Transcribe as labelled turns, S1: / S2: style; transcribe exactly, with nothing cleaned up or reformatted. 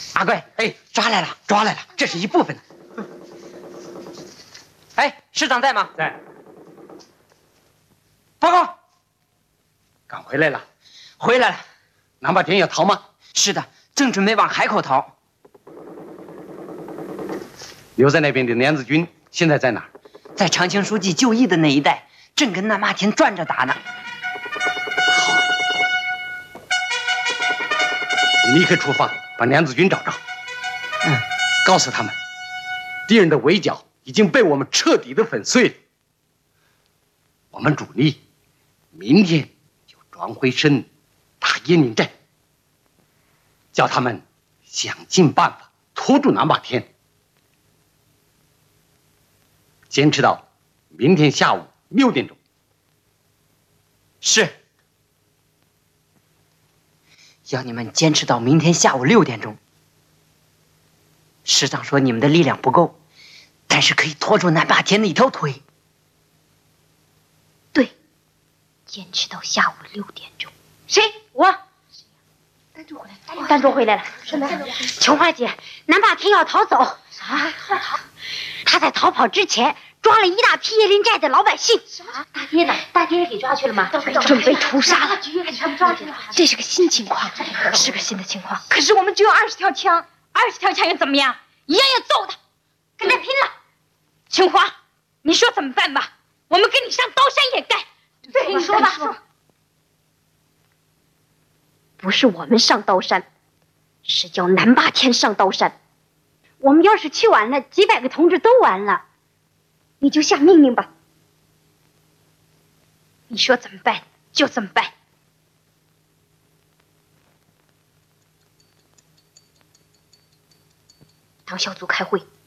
S1: 阿贵，哎，抓来了，抓来了，这是一部分。哎，师长在吗？
S2: 在。
S1: 报告。
S2: 赶回来了。
S1: 回来了。
S2: 南霸天要逃吗？
S1: 是的，正准备往海口逃。
S2: 留在那边的梁子军现在在哪儿？
S1: 在长青书记就义的那一带，正跟南霸天转着打呢。
S2: 好，你立刻出发，把梁子军找着。
S1: 嗯，
S2: 告诉他们，敌人的围剿已经被我们彻底的粉碎了。我们主力明天就转回身打鄢陵镇，叫他们想尽办法拖住南霸天。坚持到明天下午六点钟。
S1: 是。要你们坚持到明天下午六点钟。师长说你们的力量不够，但是可以拖住南霸天的一条腿。
S3: 对，坚持到下午六点钟。
S4: 谁？我。
S3: 丹珠回来了。丹珠回来了。
S4: 什么？
S3: 琼花姐，南霸天要逃走。
S4: 啥？要逃？
S3: 他在逃跑之前抓了一大批椰林寨的老百姓。
S4: 什么？大爹呢？大爹也给抓去了吗？
S3: 准备屠杀了。
S4: 局给全部抓去了。
S3: 这是个新情况，是个新的情况。
S4: 可是我们只有二十条枪，二十条枪又怎么样？一样要揍他，跟他拼了。琼花，你说怎么办吧？我们跟你上刀山也干。对，你说吧。说。
S3: 不是我们上刀山，是叫南霸天上刀山。我们要是去晚了，几百个同志都完了。你就下命令吧。
S4: 你说怎么办就怎么办。
S3: 党小组开会。